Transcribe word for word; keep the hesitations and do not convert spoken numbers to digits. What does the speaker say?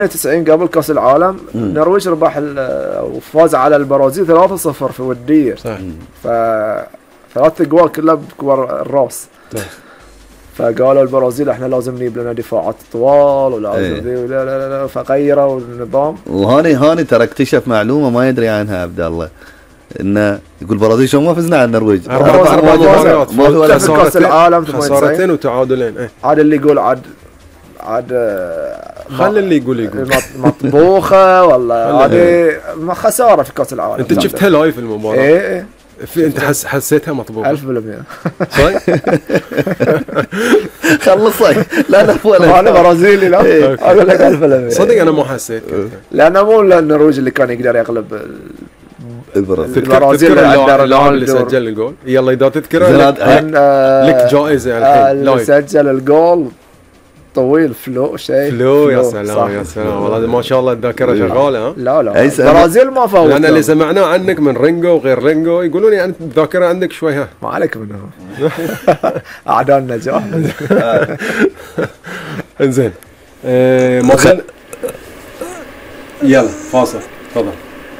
تسعين قبل كاس العالم النرويج ربح وفاز على البرازيل ثلاثة صفر في وديه. صح. ف ثلاث اجوال كلها بكور الراس. صح. فقالوا البرازيل احنا لازم نجيب لنا دفاعات طوال ولازم ايه. لا لا لا فغيروا النظام. وهاني هاني ترى اكتشف معلومه ما يدري عنها عبد الله، انه يقول البرازيل شلون ما فزنا على النرويج؟ اربع اربع مرات ما في ولا كاس العالم خسارتين وتعادلين. ايه عاد اللي يقول عاد عاد خلي اللي يقول يقول مطبوخه والله هذه ما خساره في كاس العالم. انت شفتها لايف المباراه؟ ايه في انت حس حسيتها مطبوخه ألف بالمية. صحيح. خلصك لا لا ولا انا برازيلي لا اقول لك ألف بالمية. صدق انا ما حسيت لانه مو النرويج اللي كان يقدر يغلب البرازيل. تذكر اللاعب اللي سجل الجول؟ يلا اذا تذكره لك جائزه الحين. اللي سجل الجول طويل فلو شيء فلو, فلو يا سلام يا سلام والله ما شاء الله الذاكره شغاله. ها لا لا البرازيل ما فوت. لان اللي سمعناه عنك من رينجو وغير رينجو يقولون يعني الذاكره عندك شوي. ها ما عليك منهم اعداء النجاح. انزين ما يلا فاصل تفضل.